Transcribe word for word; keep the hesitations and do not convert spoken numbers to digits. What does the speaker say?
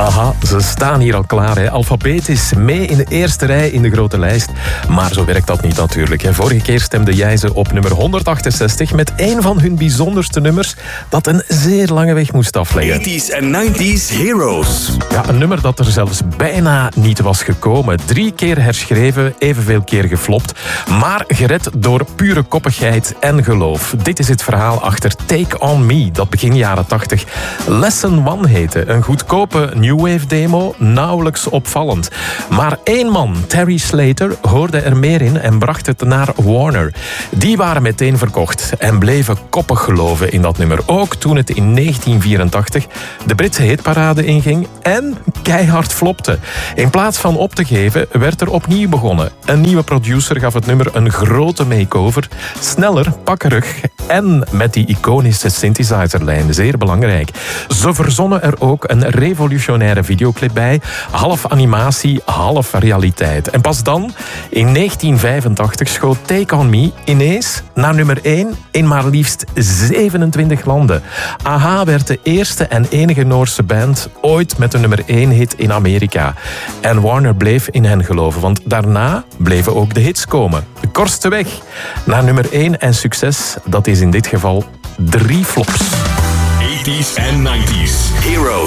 Aha, ze staan hier al klaar. Hè. Alfabetisch mee in de eerste rij in de grote lijst. Maar zo werkt dat niet natuurlijk. Hè. Vorige keer stemde jij ze op nummer honderdachtenzestig... met een van hun bijzonderste nummers dat een zeer lange weg moest afleggen. eighties en nineties Heroes. Ja, een nummer dat er zelfs bijna niet was gekomen. Drie keer herschreven, evenveel keer geflopt. Maar gered door pure koppigheid en geloof. Dit is het verhaal achter Take On Me, dat begin jaren tachtig Lesson One heette. Een goedkope New Wave demo, nauwelijks opvallend. Maar één man, Terry Slater, hoorde er meer in en bracht het naar Warner. Die waren meteen verkocht en bleven koppig geloven in dat nummer. Ook toen het in negentien vierentachtig de Britse hitparade inging en keihard flopte. In plaats van op te geven, werd er opnieuw begonnen. Een nieuwe producer gaf het nummer een grote make-over. Sneller, pakkerig en met die iconische synthesizerlijn. Zeer belangrijk. Ze verzonnen er ook een revolutionaire videoclip bij. Half animatie, half realiteit. En pas dan, in negentien vijfentachtig, schoot Take On Me ineens naar nummer één in maar liefst zevenentwintig landen. A-ha werd de eerste en enige Noorse band ooit met een nummer één hit in Amerika. En Warner bleef in hen geloven, want daarna bleven ook de hits komen. De kortste weg naar nummer één en succes, dat is in dit geval drie flops. eighties en nineties Heroes.